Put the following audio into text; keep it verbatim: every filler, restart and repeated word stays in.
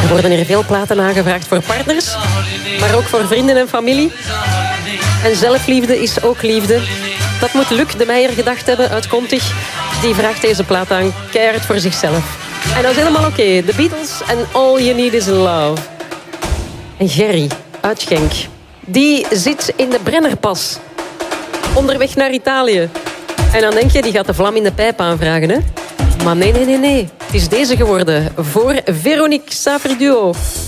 Er worden hier veel platen aangevraagd voor partners, maar ook voor vrienden en familie. En zelfliefde is ook liefde. Dat moet Luc de Meijer gedacht hebben uit Kontig. Die vraagt deze plaat aan, keihard voor zichzelf. En dat is helemaal oké. Okay. The Beatles and All You Need Is Love. En Gerry uit Genk, die zit in de Brennerpas. Onderweg naar Italië. En dan denk je, die gaat de vlam in de pijp aanvragen, hè? Maar nee, nee, nee, nee. Het is deze geworden voor Veronique Savri Duo.